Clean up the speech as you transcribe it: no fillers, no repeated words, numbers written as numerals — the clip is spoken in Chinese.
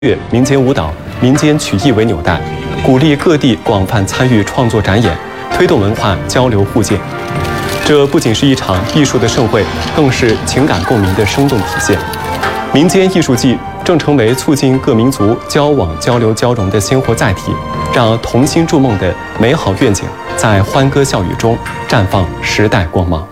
乐、民间舞蹈、民间曲艺为纽带，鼓励各地广泛参与创作展演，推动文化交流互鉴。这不仅是一场艺术的盛会，更是情感共鸣的生动体现。民间艺术季正成为促进各民族交往、交流、交融的鲜活载体，让同心筑梦的美好愿景在欢歌笑语中绽放时代光芒。